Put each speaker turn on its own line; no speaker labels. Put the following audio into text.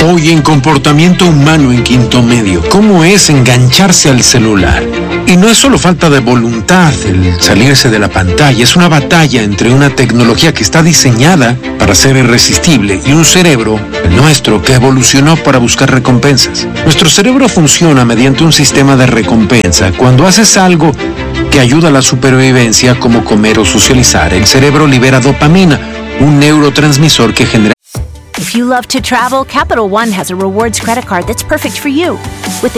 Hoy en Comportamiento Humano en Quinto Medio, ¿cómo es engancharse al celular? Y no es solo falta de voluntad el salirse de la pantalla, es una batalla entre una tecnología que está diseñada para ser irresistible y un cerebro, el nuestro, que evolucionó para buscar recompensas. Nuestro cerebro funciona mediante un sistema de recompensa. Cuando haces algo que ayuda a la supervivencia, como comer o socializar, el cerebro libera dopamina, un neurotransmisor que genera.
If you love to travel, Capital One has a rewards credit card that's perfect for you. With